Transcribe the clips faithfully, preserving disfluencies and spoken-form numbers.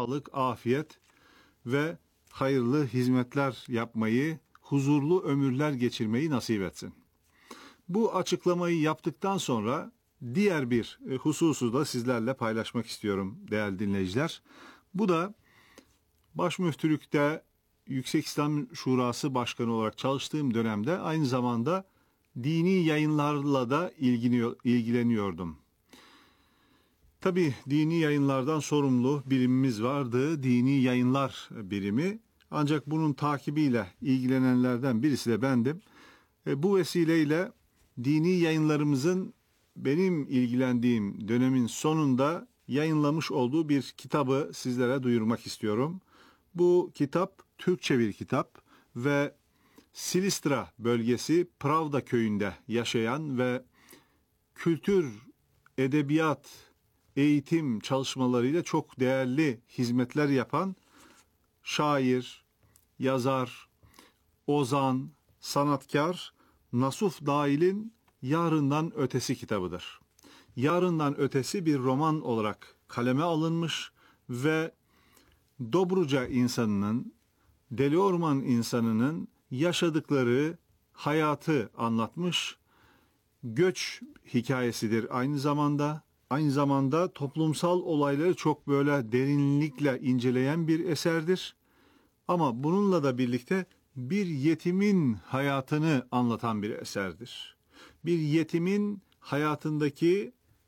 sağlık, afiyet ve hayırlı hizmetler yapmayı, huzurlu ömürler geçirmeyi nasip etsin. Bu açıklamayı yaptıktan sonra diğer bir hususu da sizlerle paylaşmak istiyorum değerli dinleyiciler. Bu da Başmüftülük'te Yüksek İslam Şurası Başkanı olarak çalıştığım dönemde aynı zamanda dini yayınlarla da ilgileniyordum. Tabii dini yayınlardan sorumlu birimimiz vardı, dini yayınlar birimi. Ancak bunun takibiyle ilgilenenlerden birisi de bendim. E, bu vesileyle dini yayınlarımızın benim ilgilendiğim dönemin sonunda yayınlamış olduğu bir kitabı sizlere duyurmak istiyorum. Bu kitap Türkçe bir kitap ve Silistra bölgesi Pravda köyünde yaşayan ve kültür, edebiyat, eğitim çalışmalarıyla çok değerli hizmetler yapan şair, yazar, ozan, sanatkar Nasuf Dail'in Yarından Ötesi kitabıdır. Yarından Ötesi bir roman olarak kaleme alınmış ve Dobruca insanının, Deliorman insanının yaşadıkları hayatı anlatmış, göç hikayesidir aynı zamanda. Aynı zamanda toplumsal olayları çok böyle derinlikle inceleyen bir eserdir. Ama bununla da birlikte bir yetimin hayatını anlatan bir eserdir. Bir yetimin hayatındaki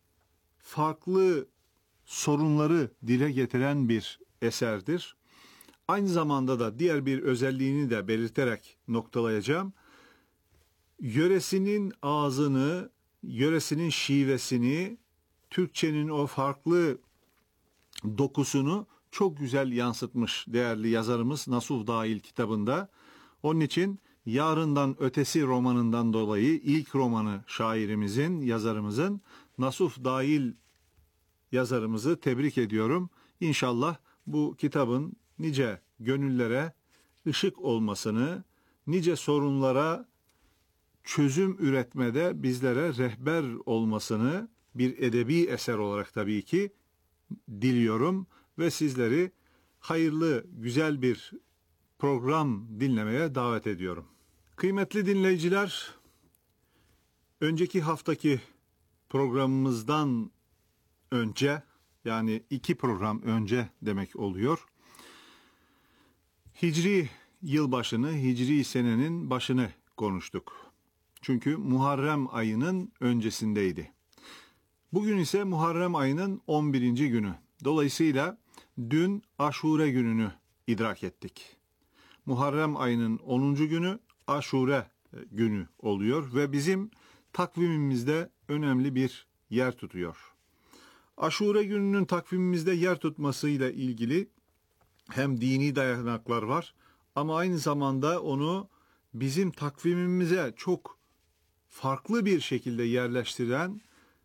farklı sorunları dile getiren bir eserdir. Aynı zamanda da diğer bir özelliğini de belirterek noktalayacağım. Yöresinin ağzını, yöresinin şivesini, Türkçenin o farklı dokusunu çok güzel yansıtmış değerli yazarımız Nasuf Dail kitabında. Onun için Yarından Ötesi romanından dolayı ilk romanı şairimizin, yazarımızın Nasuf Dail yazarımızı tebrik ediyorum. İnşallah bu kitabın nice gönüllere ışık olmasını, nice sorunlara çözüm üretmede bizlere rehber olmasını bir edebi eser olarak tabii ki diliyorum ve sizleri hayırlı, güzel bir program dinlemeye davet ediyorum. Kıymetli dinleyiciler, önceki haftaki programımızdan önce, yani iki program önce demek oluyor, Hicri yılbaşını, Hicri senenin başını konuştuk. Çünkü Muharrem ayının öncesindeydi. Bugün ise Muharrem ayının on birinci günü. Dolayısıyla dün Aşure gününü idrak ettik. Muharrem ayının onuncu günü Aşure günü oluyor ve bizim takvimimizde önemli bir yer tutuyor. Aşure gününün takvimimizde yer tutmasıyla ilgili hem dini dayanaklar var ama aynı zamanda onu bizim takvimimize çok farklı bir şekilde yerleştiren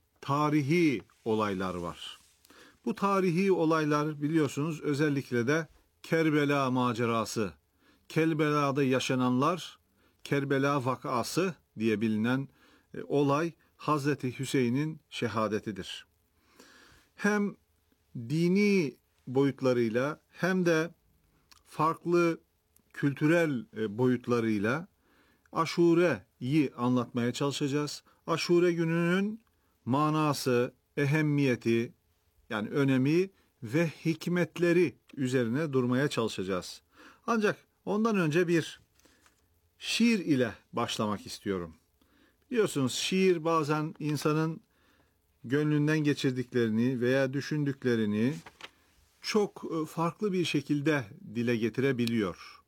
tarihi olaylar var. Bu tarihi olaylar biliyorsunuz özellikle de Kerbela macerası, Kerbela'da yaşananlar, Kerbela vakası diye bilinen e, olay Hazreti Hüseyin'in şehadetidir. Hem dini boyutlarıyla hem de farklı kültürel e, boyutlarıyla Aşure'yi anlatmaya çalışacağız. Aşure gününün manası, ehemmiyeti, yani önemi ve hikmetleri üzerine durmaya çalışacağız. Ancak ondan önce bir şiir ile başlamak istiyorum. Biliyorsunuz şiir bazen insanın gönlünden geçirdiklerini veya düşündüklerini çok farklı bir şekilde dile getirebiliyor.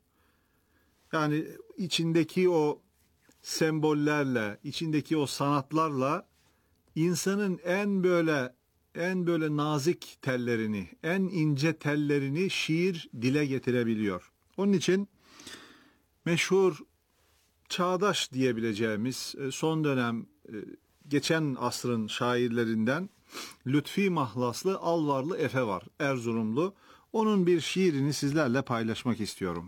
Yani içindeki o sembollerle, içindeki o sanatlarla insanın en böyle en böyle nazik tellerini, en ince tellerini şiir dile getirebiliyor. Onun için meşhur çağdaş diyebileceğimiz son dönem geçen asrın şairlerinden Lütfi Mahlaslı Alvarlı Efe var, Erzurumlu. Onun bir şiirini sizlerle paylaşmak istiyorum.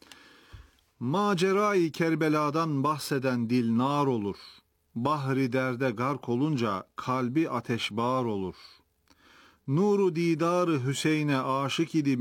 Macerayı Kerbela'dan bahseden dil nar olur. Bahri derde gark olunca kalbi ateş bağır olur. Nuru didarı Hüseyin'e aşık idi